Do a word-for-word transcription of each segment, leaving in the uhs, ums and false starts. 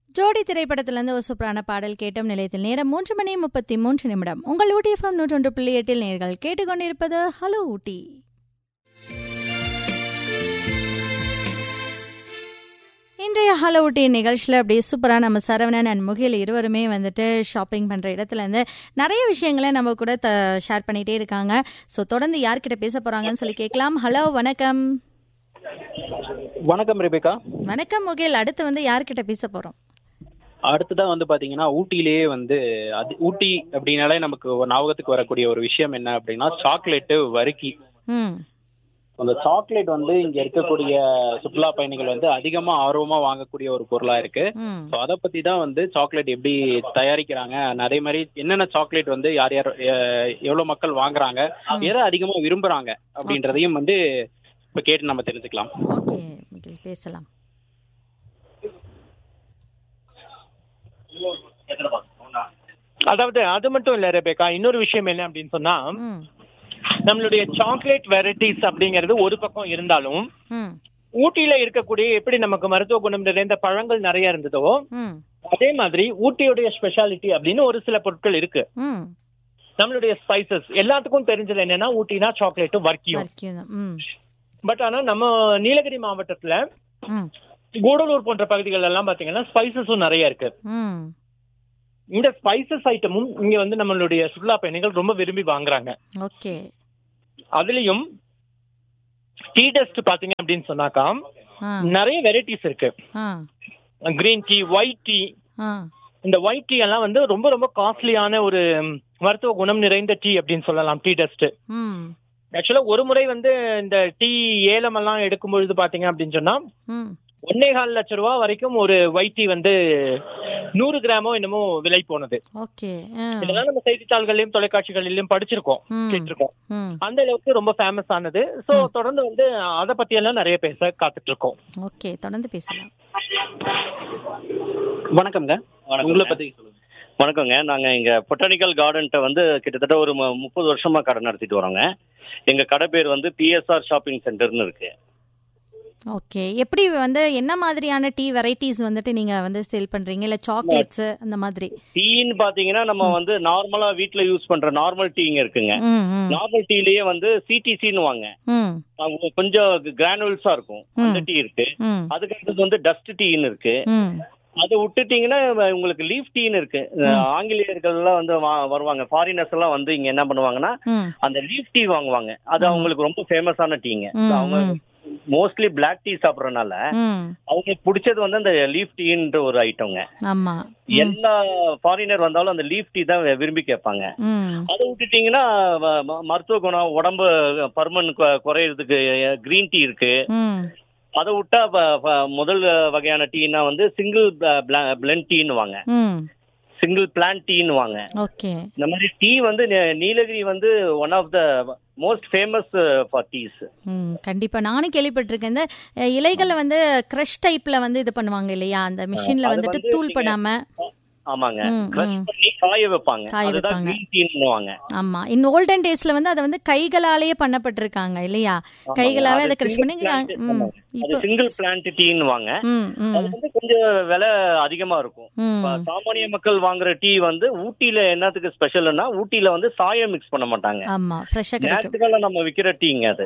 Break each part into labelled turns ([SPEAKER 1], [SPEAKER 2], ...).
[SPEAKER 1] ஜோடி திரைப்படத்திலிருந்து ஒரு சூப்பரான பாடல் கேட்டும். நிலையத்தில் நேரம் மூன்று மணி முப்பத்தி மூன்று நிமிடம். உங்கள் ஊட்டி எஃப்எம் நூற்றொன்று புள்ளி எட்டில் நேர்கள் கேட்டுக்கொண்டிருப்பது ஹலோ ஊட்டி. இன்றைய ஹலோ ஊட்டி நிகழ்ச்சியில் அப்படியே சூப்பராக நம்ம சரவணன் அண்ட் முகில் இருவருமே வந்துட்டு ஷாப்பிங் பண்ணுற இடத்துலேருந்து நிறைய விஷயங்களை நம்ம கூட த ஷேர் பண்ணிகிட்டே இருக்காங்க. ஸோ தொடர்ந்து யார்கிட்ட பேச போகிறாங்கன்னு சொல்லி கேட்கலாம். ஹலோ, வணக்கம்.
[SPEAKER 2] வணக்கம் ரெபேக்கா.
[SPEAKER 1] வணக்கம் முகில். அடுத்து வந்து யார்கிட்ட பேச போகிறோம்?
[SPEAKER 2] அடுத்ததான் வந்து பாத்தீங்கன்னா ஊட்டியிலேயே வந்து அது ஊட்டி அப்படின்னாலே நமக்கு ஒரு ஞாபகத்துக்கு வரக்கூடிய ஒரு விஷயம் என்ன அப்படின்னா சாக்லேட்டு, வறுக்கி. அந்த சாக்லேட் வந்து இங்க இருக்கக்கூடிய சுற்றுலா பயணிகள் வந்து அதிகமா ஆர்வமா வாங்கக்கூடிய ஒரு பொருளா இருக்கு. ஸோ அதை பத்தி தான் வந்து சாக்லேட் எப்படி தயாரிக்கிறாங்க, அதே மாதிரி என்னென்ன சாக்லேட் வந்து யார் யார் எவ்வளவு மக்கள் வாங்குறாங்க, எதை அதிகமா விரும்புறாங்க அப்படின்றதையும் வந்து இப்ப கேட்டு நம்ம தெரிஞ்சுக்கலாம்.
[SPEAKER 1] ஓகே, பேசலாம்.
[SPEAKER 3] அதாவது அது மட்டும் இல்ல ரெபேக்கா, இன்னொரு விஷயம் என்ன அப்படின்னு சொன்னா, நம்மளுடைய சாக்லேட் வெரைட்டிஸ் அப்படிங்கிறது ஒரு பக்கம் இருந்தாலும் ஊட்டியில இருக்கக்கூடிய எப்படி நமக்கு மருத்துவ குணம் நிறைந்த பழங்கள் நிறைய இருந்ததோ அதே மாதிரி ஊட்டியுடைய ஸ்பெஷாலிட்டி அப்படின்னு ஒரு சில பொருட்கள் இருக்கு. நம்மளுடைய ஸ்பைசஸ் எல்லாத்துக்கும் தெரிஞ்சது என்னன்னா ஊட்டினா சாக்லேட்டும் வர்க்கியும். பட் ஆனா நம்ம நீலகிரி மாவட்டத்துல கூடலூர் போன்ற பகுதிகள் எல்லாம் பாத்தீங்கன்னா ஸ்பைசஸும் நிறைய இருக்கு. இந்த ஸ்பைசஸ் ஐட்டமும் இங்க வந்து நம்மளுடைய சுற்றுலா பயணிகள் ரொம்ப விரும்பி வாங்குறாங்க.
[SPEAKER 1] ஓகே.
[SPEAKER 3] அதுலயும் டீ டஸ்ட் பாத்தீங்க அப்படின்னு சொன்னாக்கா நிறைய வெரைட்டிஸ் இருக்கு. Green tea, white tea. இந்த ஒயிட் டீ எல்லாம் வந்து ரொம்ப ரொம்ப காஸ்ட்லியான ஒரு மருத்துவ குணம் நிறைந்த டீ அப்படின்னு சொல்லலாம். டீ டஸ்ட் ஆக்சுவலா ஒரு முறை வந்து இந்த டீ ஏலம் எல்லாம் எடுக்கும் பொழுது பாத்தீங்க அப்படின்னு சொன்னா ஒன்னே கால் லட்சம் ரூபா வரைக்கும் ஒரு ஒயிட் டீ வந்து நூறு கிராமோ என்னமோ விலை போனது. இதெல்லாம் நம்ம செய்தித்தாள்களையும் தொலைக்காட்சிகளிலும் படிச்சிருக்கோம், கேட்டிருக்கோம். அந்த அளவுக்கு ரொம்ப ஃபேமஸ் ஆனது. சோ தொடர்ந்து வந்து அதை பத்தி எல்லாம் நிறைய பேச காத்துட்டு இருக்கோம்.
[SPEAKER 1] ஓகே, தொடர்ந்து பேசலாம்.
[SPEAKER 2] வணக்கம்ங்க. உங்களை பத்தி சொல்லுங்க.
[SPEAKER 4] வணக்கங்க. நாங்க இங்க பொட்டானிக்கல் கார்டன்ட்ட வந்து கிட்டத்தட்ட ஒரு முப்பது வருஷமா கடை நடத்திட்டு வரோங்க. எங்க கடை பேர் வந்து பிஎஸ்ஆர் ஷாப்பிங் சென்டர்னு இருக்கு.
[SPEAKER 1] ஓகே. எப்படி வந்து என்ன மாதிரியான டீ வெரைட்டிஸ் வந்துட்டு நீங்க வந்து சேல் பண்றீங்க, இல்ல சாக்லேட்ஸ் அந்த மாதிரி?
[SPEAKER 4] டீன்னு பாத்தீங்கன்னா நம்ம வந்து நார்மலா வீட்ல யூஸ் பண்ற நார்மல் டீங்க இருக்குங்க. நார்மல் டீலயே வந்து சிடிசின்னு வாங்க, கொஞ்சம் கிரானுவல்ஸா இருக்கும், அந்த டீ இருக்கு. அதுக்கு அடுத்தது வந்து டஸ்ட் டீன்னு இருக்கு. அதை விட்டுட்டீங்கன்னா உங்களுக்கு லீஃப் டீன்னு இருக்கு. ஆங்கிலேயர்கள் எல்லாம் வந்து வருவாங்க, ஃபாரினர்ஸ் எல்லாம் வந்து இங்க என்ன பண்ணுவாங்கன்னா அந்த லீஃப் டீ வாங்குவாங்க. அது அவங்களுக்கு ரொம்ப ஃபேமஸான டீங்க. அவங்க மோஸ்ட்லி பிளாக் டீ சாப்பிடறதுனால அவங்களுக்கு பிடிச்சது வந்து அந்த லீஃப் டீன்ற ஒரு ஐட்டம்ங்க. எல்லா ஃபாரினர் வந்தாலும் அந்த லீஃப் டீ தான் விரும்பி கேட்பாங்க. அதை விட்டுட்டீங்கன்னா மருத்துவ குணம், உடம்பு பருமன் குறையிறதுக்கு கிரீன் டீ இருக்கு. அதை விட்டா முதல் வகையான டீனா வந்து சிங்கிள் பிளெண்ட் டீன்னு வாங்க, சிங்கிள் பிளான்ட் டீன்னு வாங்க. இந்த மாதிரி டீ வந்து நீலகிரி வந்து one of the most famous for tease.
[SPEAKER 1] கண்டிப்பா நானும் கேள்விப்பட்டிருக்கேன். இந்த இலைகளை வந்து கிரஷ் டைப்ல வந்து இது பண்ணுவாங்க இல்லையா, அந்த மிஷின்ல வந்துட்டு தூள் பண்ணாம.
[SPEAKER 4] ஆமாங்க, கிரஷ் பண்ணி காய வைப்பாங்க. அதுதான் கிரீன் டீன்னுவாங்க.
[SPEAKER 1] ஆமா, இன் ஓல்டன் டேஸ்ல வந்து அது வந்து கைகளாலேயே பண்ணப்பட்டிருக்காங்க இல்லையா, கைகளாவே அதை கிரஷ் பண்ணி.
[SPEAKER 4] அது சிங்கிள் பிளான்ட் டீன்னுவாங்க. அது வந்து கொஞ்சம் விலை அதிகமா இருக்கும். சாமானிய மக்கள் வாங்குற டீ வந்து ஊட்டியில என்னத்துக்கு ஸ்பெஷல்னா, ஊட்டியில வந்து சாயம் மிக்ஸ் பண்ண மாட்டாங்க.
[SPEAKER 1] ஆமா, ஃப்ரெஷ்ஷா கிடைக்கும்.
[SPEAKER 4] நேச்சுரலா நம்ம விக்கிற டீங்க அது.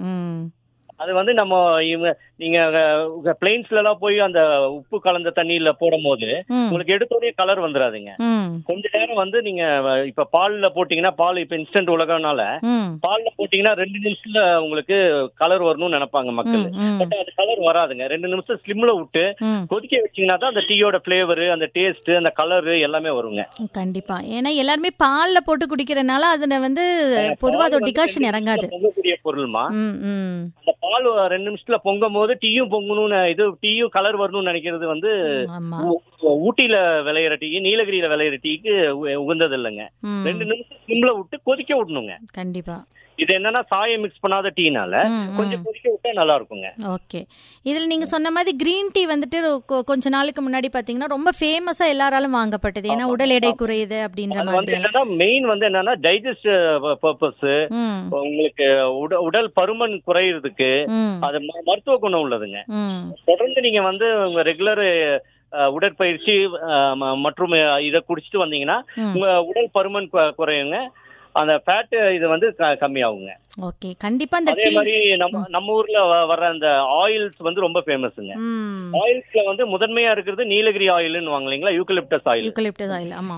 [SPEAKER 4] அது வந்து நம்ம இவங்க நீங்க பிளெயின்ஸ்ல எல்லாம் போய் அந்த உப்பு கலந்த தண்ணியில போடும் போது உங்களுக்கு எடுத்தோடய கலர் வந்துடாதுங்க. கொஞ்ச நேரம் வந்து நீங்க இப்ப பால்ல போட்டீங்கன்னா, பால் இப்ப இன்ஸ்டன்ட் உலகனால பால்ல போட்டீங்கன்னா ரெண்டு நிமிஷத்துல உங்களுக்கு கலர் வரணும்னு நினைப்பாங்க மக்கள். பட் அது கலர் வராதுங்க. ரெண்டு நிமிஷம் ஸ்லிம்ல விட்டு கொதிக்க வச்சீங்கன்னா தான் அந்த டீயோட பிளேவர், அந்த டேஸ்ட், அந்த கலர் எல்லாமே வருங்க.
[SPEAKER 1] கண்டிப்பா, ஏன்னா எல்லாருமே பால்ல போட்டு குடிக்கிறனால அதுல வந்து பொதுவா அது டிகாஷன் இறங்காது.
[SPEAKER 4] பொருள்மா பால் ரெண்டு நிமிஷத்துல பொங்கும் போது டீயும் பொங்கணும்னு, இது டீயும் கலர் வரணும்னு நினைக்கிறது வந்து ஊட்டியில விளையிற டீ, நீலகிரியில விளையிற டீக்கு உகந்தது இல்லைங்க. ரெண்டு நிமிஷம் சிம்ல விட்டு கொதிக்க விடணுங்க.
[SPEAKER 1] கண்டிப்பா.
[SPEAKER 4] இது என்னன்னா சாயம் மிக்ஸ் பண்ணாத டீனால கொஞ்சம் கொதிக்க விட்டா நல்லா இருக்குங்க.
[SPEAKER 1] ஓகே. இதுல நீங்க சொன்ன மாதிரி கிரீன் டீ வந்துட்டு கொஞ்ச நாளுக்கு முன்னாடி பாத்தீங்கன்னா ரொம்ப ஃபேமஸா எல்லாராலும் வாங்கப்பட்டது. ஏன்னா உடல் எடை குறையுது அப்படின்ற மாதிரி.
[SPEAKER 4] என்னன்னா மெயின் வந்து என்னன்னா டைஜஸ்ட் பர்பஸ், உங்களுக்கு உடல் பருமன் குறையிறதுக்கு அது மருத்துவ குணம் உள்ளதுங்க. தொடர்ந்து நீங்க வந்து உங்க ரெகுலர் உடற்பயிற்சி மற்றும் இதை குடிச்சிட்டு வந்தீங்கன்னா உங்க உடல் பருமன் குறையுங்க, அந்த ஃபேட் இது வந்து கம்மியாகுங்க.
[SPEAKER 1] ஓகே, கண்டிப்பா.
[SPEAKER 4] அதே மாதிரி நம்ம நம்ம ஊர்ல வர்ற அந்த ஆயில்ஸ் வந்து ரொம்ப ஃபேமஸ்ங்க. ஆயில்ஸ்ல வந்து முதன்மையா இருக்கிறது நீலகிரி ஆயில்னு வாங்க இல்லைங்களா, யூக்கலிப்டஸ் ஆயில்.
[SPEAKER 1] யூக்கலிப்டஸ் ஆயில், ஆமா,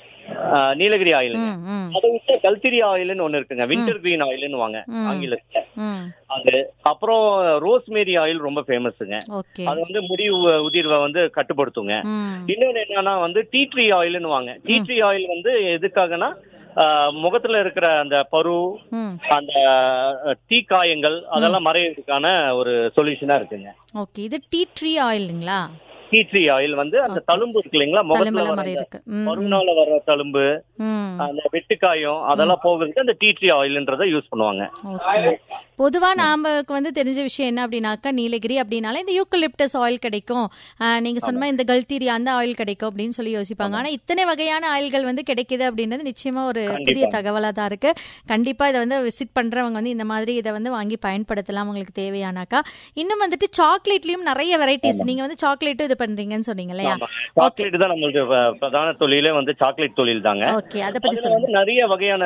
[SPEAKER 4] நீலகிரி ஆயில். அதை விட்டு கல்திரி ஆயில்னு ஒண்ணு இருக்குங்க, வின்டர் கிரீன் ஆயில்னு வாங்க ஆங்கிலத்துல. அது அப்புறம் ரோஸ்மேரி ஆயில் ரொம்ப ஃபேமஸ்ங்க. அது வந்து முடி உதிர்வை வந்து கட்டுப்படுத்துங்க. இன்னொன்னு என்னன்னா வந்து டீ ட்ரீ ஆயில்னு வாங்க. டீ ட்ரீ ஆயில் வந்து எதுக்காகனா முகத்துல இருக்கிற அந்த பரு, அந்த தீக்காயங்கள் அதெல்லாம் மறையறதுக்கான ஒரு சொல்யூஷனா இருக்குங்க.
[SPEAKER 1] ஓகே, இது tea tree ஆயிலுங்களா?
[SPEAKER 4] Tea tree oil வந்து அந்த தழும்பு இருக்கு இல்லைங்களா, முகத்துல வர பருனால வர தழும்பு, அந்த வெட்டுக்காயம் அதெல்லாம் போகிறதுக்கு அந்த டீ ட்ரீ ஆயில்ன்றதை யூஸ் பண்ணுவாங்க.
[SPEAKER 1] பொதுவா நாமக்கு வந்து தெரிஞ்ச விஷயம் என்ன அப்படின்னாக்கா, நீலகிரி அப்படின்னால இந்த யூக்கலிப்டஸ் ஆயில் கிடைக்கும், நீங்க சொன்ன இந்த கல்திரி அந்த ஆயில் கிடைக்கும் அப்படின்னு சொல்லி யோசிப்பாங்க. ஆனா இத்தனை வகையான ஆயில்கள் வந்து கிடைக்குது அப்படின்றது நிச்சயமா ஒரு புதிய தகவலா தான் இருக்கு. கண்டிப்பா இதை வந்து விசிட் பண்றவங்க வந்து இந்த மாதிரி இதை வந்து வாங்கி பயன்படுத்தலாம் உங்களுக்கு தேவையானாக்கா. இன்னும் வந்துட்டு சாக்லேட்லயும் நிறைய வெரைட்டிஸ், நீங்க வந்து சாக்லேட்டும் இது பண்றீங்கன்னு சொன்னீங்க இல்லையா?
[SPEAKER 4] சாக்லேட் தான் நம்மளுக்கு பிரதான தொழிலே வந்து சாக்லேட் தொழில் தாங்க.
[SPEAKER 1] ஓகே, அத பத்தி சொல்லுங்க.
[SPEAKER 4] நிறைய வகையான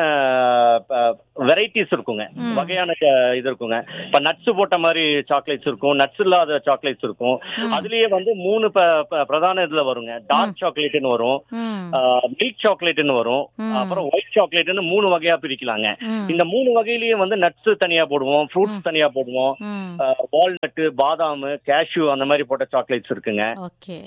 [SPEAKER 4] வெரைட்டிஸ் இருக்குங்க, வகையான இது இருக்குங்க. இப்ப நட்ஸ் போட்ட மாதிரி சாக்லேட்ஸ் இருக்கும், நட்ஸ் இல்லாத சாக்லேட்ஸ் இருக்கும். அதுலயே வந்து மூணு பிரதான இதுல வருங்க. டார்க் சாக்லேட்னு வரும், மில்க் சாக்லேட்னு வரும், அப்புறம் ஒயிட் சாக்லேட்னு மூணு வகையா பிரிக்கலாங்க. இந்த மூணு வகையிலயும் வந்து நட்ஸ் தனியா போடுவோம், ஃப்ரூட்ஸ் தனியா போடுவோம், வால்நட், பாதாம், கேஷ்யூ அந்த மாதிரி போட்ட சாக்லேட்ஸ் இருக்குங்க.
[SPEAKER 1] ஓகே,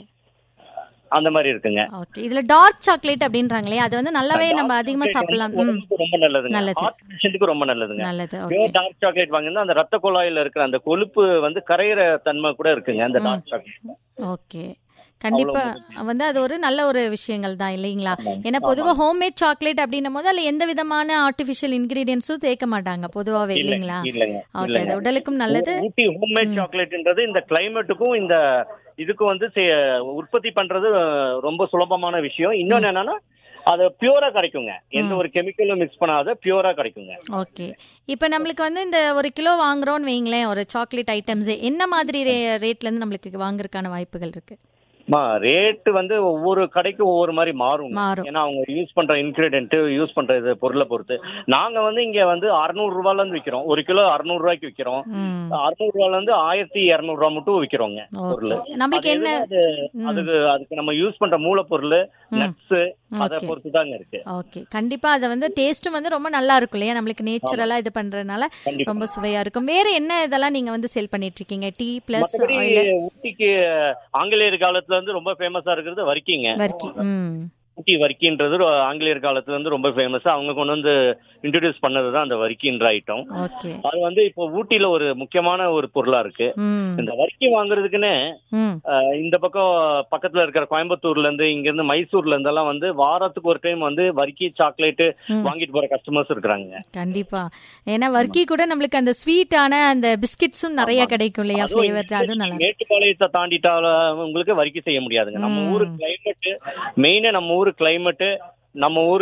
[SPEAKER 4] அந்த மாதிரி இருக்குங்க.
[SPEAKER 1] ஓகே, இதுல டார்க் சாக்லேட் அப்படின்றாங்களே, அது வந்து நல்லாவே நம்ம அதிகமா சாப்பிடலாம்.
[SPEAKER 4] ரொம்ப நல்லதுங்க, ஹார்ட் பேஷண்ட்க்கு ரொம்ப நல்லதுங்க. நல்லது. பியூர் டார்க் சாக்லேட் வாங்கினா அந்த ரத்த குழாயில இருக்கிற அந்த கொழுப்பு வந்து கரையிற தன்மை கூட இருக்குங்க அந்த டார்க் சாக்லேட்.
[SPEAKER 1] ஓகே, கண்டிப்பா வந்து அது ஒரு நல்ல ஒரு விஷயங்கள் தான் இல்லைங்களா? ஏன்னா பொதுவா ஹோம்மேட் சாக்லேட் அப்படின்னும் போது அதுல எந்த விதமான ஆர்டிபிஷியல் இன்கிரீடியன்ஸும் சேர்க்க மாட்டாங்க பொதுவாவே இல்லைங்களா? ஓகே, அது உடலுக்கும் நல்லது.
[SPEAKER 4] ஹோம்மேட் சாக்லேட்ன்றது இந்த கிளைமேட்டுக்கும் இந்த இதுக்கும் வந்து உற்பத்தி பண்றது ரொம்ப சுலபமான விஷயம். இன்னொன்னு என்னன்னா அது பியூரா கிடைக்குங்க, எந்த ஒரு கெமிக்கலும் மிக்ஸ் பண்ணாத பியூரா கிடைக்குங்க.
[SPEAKER 1] ஓகே, இப்ப நம்மளுக்கு வந்து இந்த ஒரு கிலோ வாங்குறோம்னு வைங்களேன், ஒரு சாக்லேட் ஐட்டம்ஸ் என்ன மாதிரி ரேட்ல இருந்து நம்மளுக்கு வாங்குறதுக்கான வாய்ப்புகள் இருக்கு?
[SPEAKER 4] ரேட் வந்து ஒவ்வொரு கடைக்கும் ஒவ்வொரு மாதிரி மாறும். ஏன்னா அவங்க யூஸ் பண்ற இன்கிரீடியன்ட், யூஸ் பண்ற பொருளை பொறுத்து. நாங்க வந்து இங்க வந்து அறுநூறு ரூபாய்ல இருந்து விக்கிறோம், ஒரு கிலோ அறுநூறு ரூபாய்க்கு விக்கிறோம். அறுநூறு ரூபாய்ல இருந்து ஆயிரத்தி இருநூறு ரூபாய் மட்டும் விக்கிறோங்க பொருள்.
[SPEAKER 1] நம்மளுக்கு என்ன
[SPEAKER 4] அதுக்கு அதுக்கு நம்ம யூஸ் பண்ற மூலப்பொருள், நட்ஸ், அதை பொறுத்து தாங்க இருக்கு.
[SPEAKER 1] ஓகே, கண்டிப்பா அது வந்து டேஸ்டும் வந்து ரொம்ப நல்லா இருக்கும் இல்லையா, நம்மளுக்கு நேச்சுரலா இது பண்றதுனால ரொம்ப சுவையா இருக்கும். வேற என்ன இதெல்லாம் நீங்க வந்து சேல் பண்ணிட்டு இருக்கீங்க? டீ பிளஸ்
[SPEAKER 4] ஊட்டிக்கு ஆங்கிலேயர் காலத்துல வந்து ரொம்ப ஃபேமஸா இருக்கிறது வர்க்கிங்க.
[SPEAKER 1] வர்க்கி,
[SPEAKER 4] ஊட்டி வர்க்கின்றது ஆங்கிலேயர் காலத்துல இருந்து ரொம்ப ஃபேமஸ். அவங்க கொண்டு வந்து இன்ட்ரோடியூஸ் பண்ணதுதான் அந்த வர்க்கின்ற ஐட்டம். அது வந்து இப்போ ஊட்டியில ஒரு முக்கியமான ஒரு பொருளா இருக்கு. இந்த வர்க்கி வாங்குறதுக்குன்னு இந்த பக்கம் பக்கத்துல இருக்கிற கோயம்புத்தூர்ல இருந்து, இங்க இருந்து மைசூர்ல இருந்து எல்லாம் வந்து வாரத்துக்கு ஒரு டைம் வந்து வர்க்கி சாக்லேட் வாங்கிட்டு போற கஸ்டமர்ஸ் இருக்காங்க.
[SPEAKER 1] கண்டிப்பா, ஏன்னா வர்க்கி கூட நம்மளுக்கு அந்த ஸ்வீட்டான அந்த பிஸ்கட்ஸும் நிறைய கிடைக்கும் இல்லையா, ஃபிளேவர். அது நல்லா
[SPEAKER 4] மேட்டுப்பாளையத்தை தாண்டிட்டால உங்களுக்கு வர்க்கி செய்ய முடியாதுங்க. நம்ம ஊரு கிளைமேட், மெயினா நம்ம ஊரு கிளைமேட், நம்ம ஊரு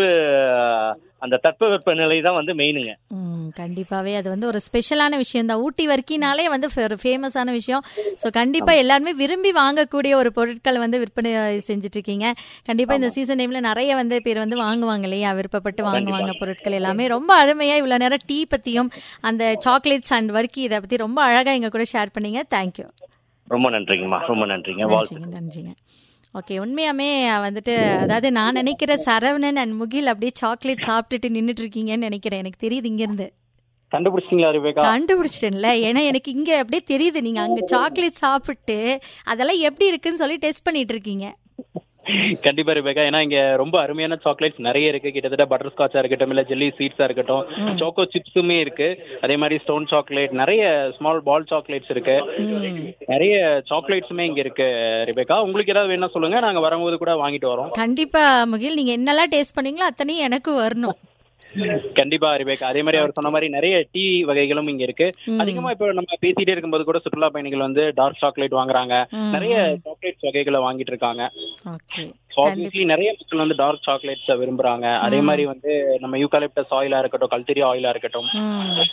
[SPEAKER 4] அந்த தட்பவெப்ப நிலை தான் வந்து மெயினுங்க.
[SPEAKER 1] கண்டிப்பாவே அது வந்து ஒரு ஸ்பெஷலான விஷயம் தான். ஊட்டி வர்க்கினாலே வந்து ஒரு ஃபேமஸான விஷயம். ஸோ கண்டிப்பா எல்லாருமே விரும்பி வாங்கக்கூடிய ஒரு பொருட்கள் வந்து விற்பனை செஞ்சுட்டு இருக்கீங்க. கண்டிப்பா இந்த சீசன் டைம்ல நிறைய வந்து பேர் வந்து வாங்குவாங்க இல்லையா, விருப்பப்பட்டு வாங்குவாங்க பொருட்கள் எல்லாமே. ரொம்ப அருமையா இவ்வளவு நேரம் டீ பத்தியும் அந்த சாக்லேட்ஸ் அண்ட் வர்க்கி இதை பத்தி ரொம்ப அழகா எங்க கூட ஷேர் பண்ணீங்க. தேங்க்யூ.
[SPEAKER 4] ரொம்ப நன்றிங்கம்மா, ரொம்ப நன்றிங்க.
[SPEAKER 1] நன்றிங்க நன்றிங்க. ஓகே, உண்மையாமே வந்துட்டு அதாவது நான் நினைக்கிற சரவணன் அண்ட் முகில் அப்படியே சாக்லேட் சாப்பிட்டுட்டு நின்றுட்டு இருக்கீங்கன்னு நினைக்கிறேன். எனக்கு தெரியுது இங்க இருந்து.
[SPEAKER 2] கண்டுபிடிச்சிட்டீங்களா ரிபேகா?
[SPEAKER 1] கண்டுபிடிச்சிட்டேன்ல, ஏன்னா எனக்கு இங்க அப்படியே தெரியுது நீங்க அங்க சாக்லேட் சாப்பிட்டு அதெல்லாம் எப்படி இருக்குன்னு சொல்லி டெஸ்ட் பண்ணிட்டு இருக்கீங்க.
[SPEAKER 2] கண்டிப்பா ரிபேகா, ஏன்னா இங்க ரொம்ப அருமையான சாக்லேட்ஸ் நிறைய இருக்கு. கிட்டத்தட்ட பட்டர் ஸ்காட்சா இருக்கட்டும், இல்ல ஜெல்லி ஸ்வீட்ஸா இருக்கட்டும், சோக்கோ சிப்ஸுமே இருக்கு. அதே மாதிரி ஸ்டோன் சாக்லேட், நிறைய ஸ்மால் பால் சாக்லேட்ஸ் இருக்கு, நிறைய சாக்லேட்ஸுமே இங்க இருக்கு. ரிபேகா, உங்களுக்கு ஏதாவது வேணா சொல்லுங்க, நாங்க வரும்போது கூட வாங்கிட்டு வரோம்.
[SPEAKER 1] கண்டிப்பா முகில், நீங்க என்னெல்லாம் டேஸ்ட் பண்ணீங்களோ அத்தனையும் எனக்கு வரணும்.
[SPEAKER 2] கண்டிப்பா ரிபேகா. அதே மாதிரி அவர் சொன்ன மாதிரி நிறைய டீ வகைகளும் இங்க இருக்கு. அதிகமா இப்ப நம்ம பேசிட்டே இருக்கும்போது கூட சுற்றுலா பயணிகள் வந்து டார்க் சாக்லேட் வாங்குறாங்க, நிறைய சாக்லேட் வகைகளை வாங்கிட்டு இருக்காங்க. ஆப்வியஸ்லி நிறைய மக்கள் வந்து டார்க் சாக்லேட்ஸ் விரும்புறாங்க. அதே மாதிரி வந்து நம்ம யூக்கலிப்டஸ் ஆயிலா இருக்கட்டும், கல்திரி ஆயிலா இருக்கட்டும்,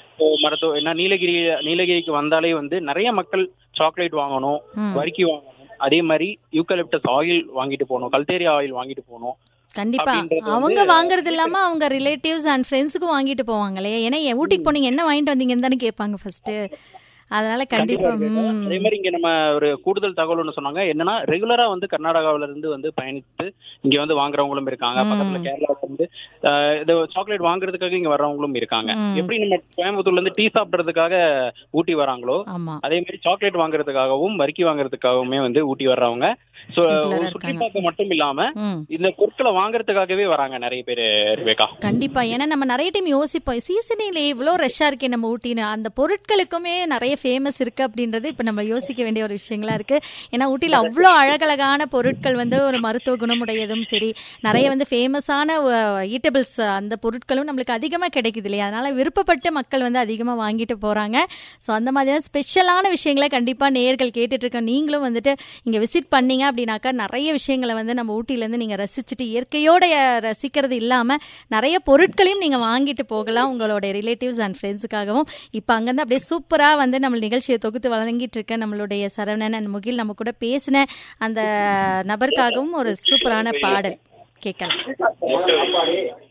[SPEAKER 2] மருத்துவ என்ன நீலகிரி நீலகிரிக்கு வந்தாலே வந்து நிறைய மக்கள் சாக்லேட் வாங்கணும், வர்க்கி வாங்கணும், அதே மாதிரி யூக்கலிப்டஸ் ஆயில் வாங்கிட்டு போகணும், கல்தேரியா ஆயில் வாங்கிட்டு போகணும்.
[SPEAKER 1] கண்டிப்பா அவங்க வாங்குறது இல்லாம அவங்க ரிலேட்டிவ்ஸ் அண்ட் ஃப்ரெண்ட்ஸுக்கும் வாங்கிட்டு போவாங்களே. ஏன்னா ஊட்டிக்கு போனீங்க என்ன வாங்கிட்டு வந்தீங்கன்னு தானே கேட்பாங்க ஃபர்ஸ்ட். அதனால கண்டிப்பா.
[SPEAKER 2] அதே மாதிரி இங்க நம்ம ஒரு கூடுதல் தகவல் ஒன்று சொன்னாங்க, என்னன்னா ரெகுலரா வந்து கர்நாடகாவில இருந்து வந்து பயணித்து இங்க வந்து வாங்குறவங்களும் இருக்காங்க. பக்கத்துல கேரளால இருந்து இந்த சாக்லேட் வாங்குறதுக்காக இங்க வர்றவங்களும் இருக்காங்க. எப்படி நம்ம கோயம்புத்தூர்ல இருந்து டீ சாப்பிடுறதுக்காக ஊட்டி வராங்களோ, அதே மாதிரி சாக்லேட் வாங்குறதுக்காகவும் வரிக்கி வாங்குறதுக்காகவுமே வந்து ஊட்டி வர்றவங்க. சுற்றி பார்க்க மட்டும் இல்லாம இந்த பொருட்களை வாங்குறதுக்காகவே வராங்க நிறைய பேர். ரிவேகா,
[SPEAKER 1] கண்டிப்பா. ஏன்னா நம்ம நிறைய டைம் யோசிப்போம், சீசனிலே இவ்வளோ ரஷ்ஷா இருக்கே நம்ம ஊட்டின்னு, அந்த பொருட்களுக்குமே நிறைய ஃபேமஸ் இருக்கு அப்படின்றது இப்ப நம்ம யோசிக்க வேண்டிய ஒரு விஷயங்களா இருக்கு. ஏன்னா ஊட்டியில அவ்வளோ அழகழகான பொருட்கள் வந்து ஒரு மருத்துவ குணமுடையதும் சரி, நிறைய வந்து ஃபேமஸான ஈட்டபிள்ஸ் அந்த பொருட்களும் நம்மளுக்கு அதிகமா கிடைக்குது இல்லையா. அதனால விருப்பப்பட்டு மக்கள் வந்து அதிகமா வாங்கிட்டு போறாங்க. ஸோ அந்த மாதிரியான ஸ்பெஷலான விஷயங்களை கண்டிப்பா நேயர்கள் கேட்டுட்டு இருக்க நீங்களும் வந்துட்டு இங்க விசிட் பண்ணீங்க அப்படின்னாக்கா நிறைய விஷயங்களை வந்து நம்ம ஊட்டியிலேருந்து நீங்கள் ரசிச்சுட்டு இயற்கையோட ரசிக்கிறது இல்லாமல் நிறைய பொருட்களையும் நீங்கள் வாங்கிட்டு போகலாம் உங்களோட ரிலேட்டிவ்ஸ் அண்ட் ஃப்ரெண்ட்ஸுக்காகவும். இப்போ அங்கேருந்து அப்படியே சூப்பராக வந்து நம்ம நிகழ்ச்சியை தொகுத்து வழங்கிட்டு இருக்க நம்மளுடைய சரவணன் அண்ட் முகில் நம்ம கூட பேசின அந்த நபருக்காகவும் ஒரு சூப்பரான பாடல் கேட்கலாம்.